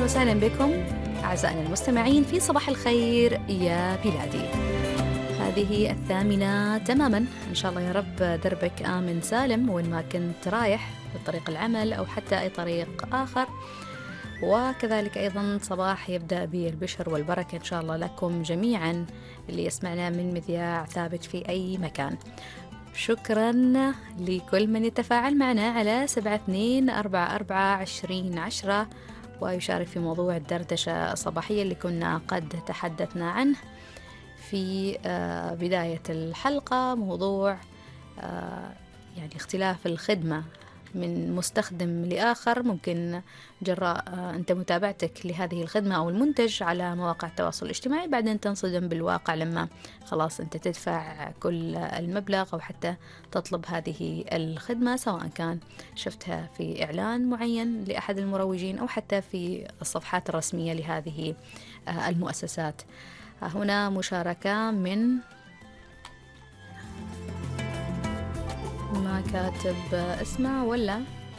وسهلا بكم أعزائنا المستمعين في صباح الخير يا بلادي. هذه 8 تماما، إن شاء الله يا رب دربك آمن سالم وين ما كنت رايح بطريق العمل أو حتى أي طريق آخر، وكذلك أيضا صباح يبدأ بالبشر والبركة إن شاء الله لكم جميعا اللي يسمعنا من مذياع ثابت في أي مكان. شكرا لكل من يتفاعل معنا على 72442010 ويشارك في موضوع الدردشة الصباحية اللي كنا قد تحدثنا عنه في بداية الحلقة، موضوع يعني اختلاف الخدمة من مستخدم لآخر، ممكن جراء أنت متابعتك لهذه الخدمة أو المنتج على مواقع التواصل الاجتماعي، بعدين تنصدم بالواقع لما خلاص أنت تدفع كل المبلغ أو حتى تطلب هذه الخدمة، سواء كان شفتها في إعلان معين لأحد المروجين أو حتى في الصفحات الرسمية لهذه المؤسسات. هنا مشاركة من ما كاتب اسمه ولا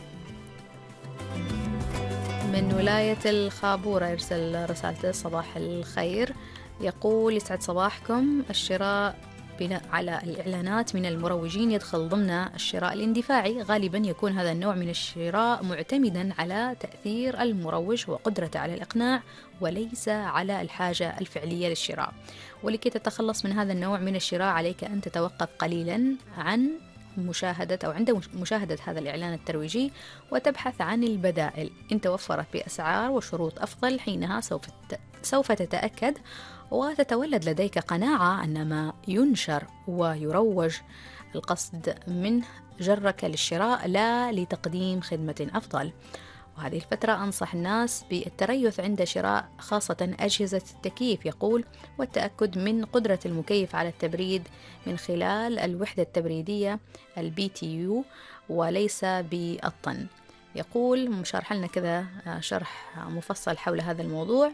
من ولاية الخابورة، يرسل رسالته صباح الخير، يقول يسعد صباحكم. الشراء بناء على الإعلانات من المروجين يدخل ضمن الشراء الاندفاعي، غالبا يكون هذا النوع من الشراء معتمدا على تأثير المروج وقدرته على الإقناع وليس على الحاجة الفعلية للشراء، ولكي تتخلص من هذا النوع من الشراء عليك أن تتوقف قليلا عن مشاهدة أو عند مشاهدة هذا الإعلان الترويجي وتبحث عن البدائل إن توفرت بأسعار وشروط أفضل، حينها سوف تتأكد وتتولد لديك قناعة أن ما ينشر ويروج القصد منه جرك للشراء لا لتقديم خدمة أفضل. وهذه الفترة أنصح الناس بالتريث عند شراء خاصة أجهزة التكييف، يقول، والتأكد من قدرة المكيف على التبريد من خلال الوحدة التبريدية BTU وليس بالطن. يقول مشارح لنا كذا شرح مفصل حول هذا الموضوع،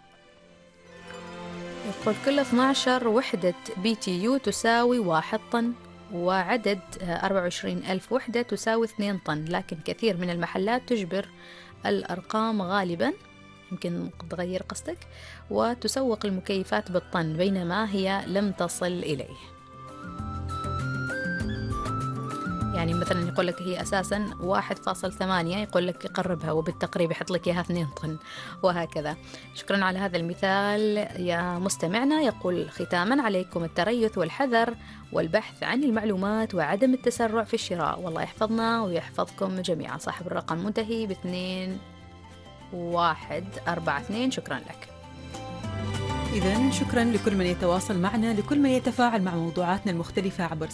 يقول كل 12 وحدة BTU تساوي 1 طن، وعدد 24,000 وحدة تساوي 2 طن، لكن كثير من المحلات تجبر الأرقام غالبا، يمكن تغير قصدك، وتسوق المكيفات بالطن بينما هي لم تصل إليه. يعني مثلا يقول لك هي أساسا 1.8، يقول لك يقربها وبالتقريب يحط لك إياها 2 طن وهكذا. شكرا على هذا المثال يا مستمعنا. يقول ختاما عليكم التريث والحذر والبحث عن المعلومات وعدم التسرع في الشراء، والله يحفظنا ويحفظكم جميعا. صاحب الرقم منتهي ب2142. شكرا لك. إذن شكرا لكل من يتواصل معنا، لكل من يتفاعل مع موضوعاتنا المختلفة عبر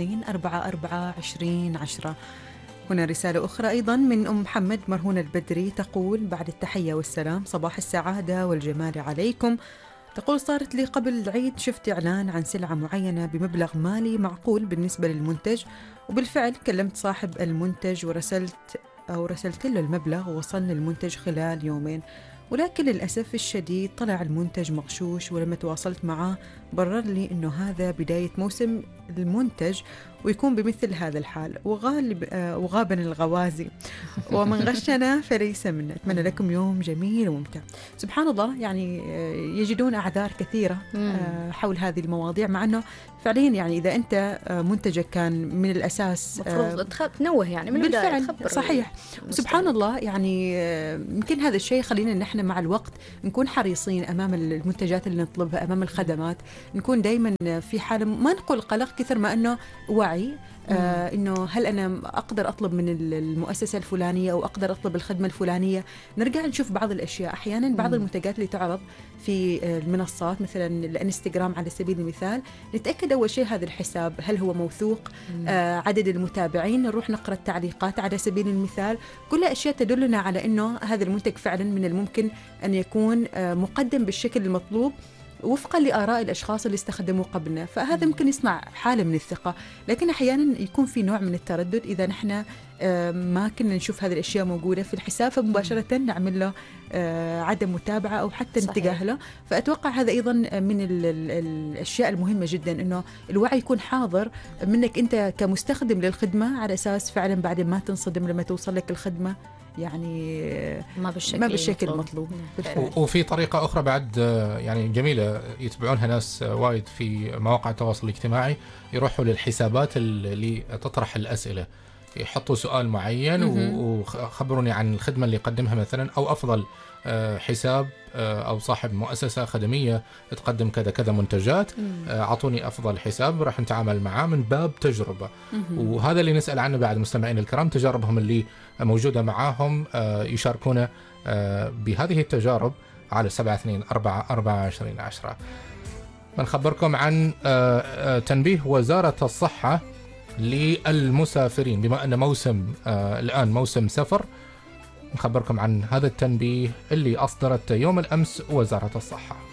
72442010. هنا رسالة أخرى أيضا من أم محمد مرهونة البدري، تقول بعد التحية والسلام صباح السعادة والجمال عليكم. تقول صارت لي قبل العيد شفت إعلان عن سلعة معينة بمبلغ مالي معقول بالنسبة للمنتج، وبالفعل كلمت صاحب المنتج ورسلت له المبلغ ووصلني المنتج خلال يومين، ولكن للأسف الشديد طلع المنتج مغشوش، ولما تواصلت معه برر لي أنه هذا بداية موسم المنتج ويكون بمثل هذا الحال، وغابن الغوازي ومن غشنا فليس منا. أتمنى لكم يوم جميل وممتع. سبحان الله، يعني يجدون أعذار كثيرة حول هذه المواضيع، مع أنه فعليا يعني إذا أنت منتجك كان من الأساس مفروض تنوه يعني من بالفعل صحيح. سبحان الله، يعني يمكن هذا الشيء خلينا نحن مع الوقت نكون حريصين أمام المنتجات اللي نطلبها، أمام الخدمات، نكون دايما في حالة ما نقول قلق كثر ما أنه وعي، إنه هل أنا أقدر أطلب من المؤسسة الفلانية أو أقدر أطلب الخدمة الفلانية. نرجع نشوف بعض الأشياء، أحيانا بعض المنتجات اللي تعرض في المنصات مثلا الانستغرام على سبيل المثال، نتأكد أول شيء هذا الحساب هل هو موثوق، عدد المتابعين، نروح نقرأ التعليقات على سبيل المثال، كل أشياء تدلنا على أنه هذا المنتج فعلا من الممكن أن يكون مقدم بالشكل المطلوب وفقا لآراء الأشخاص اللي استخدموا قبلنا، فهذا ممكن يصنع حالة من الثقة. لكن أحيانا يكون في نوع من التردد إذا نحن ما كنا نشوف هذه الأشياء موجودة في الحساب، فمباشرة نعمل له عدم متابعة أو حتى نتجاهله. فأتوقع هذا أيضا من الأشياء المهمة جدا، أنه الوعي يكون حاضر منك أنت كمستخدم للخدمة، على أساس فعلا بعد ما تنصدم لما توصل لك الخدمة يعني ما بالشكل المطلوب. وفي طريقة أخرى بعد يعني جميلة يتبعونها ناس وايد في مواقع التواصل الاجتماعي، يروحوا للحسابات اللي تطرح الأسئلة، يحطوا سؤال معين وخبروني عن الخدمة اللي يقدمها مثلا، أو أفضل حساب أو صاحب مؤسسة خدمية تقدم كذا كذا منتجات، أعطوني أفضل حساب راح نتعامل معاه من باب تجربة. وهذا اللي نسأل عنه بعد مستمعين الكرام، تجاربهم اللي موجودة معاهم، يشاركونا بهذه التجارب على 72442010. بنخبركم عن تنبيه وزارة الصحة للمسافرين، بما أن موسم الآن موسم سفر. نخبركم عن هذا التنبيه اللي أصدرت يوم الأمس وزارة الصحة.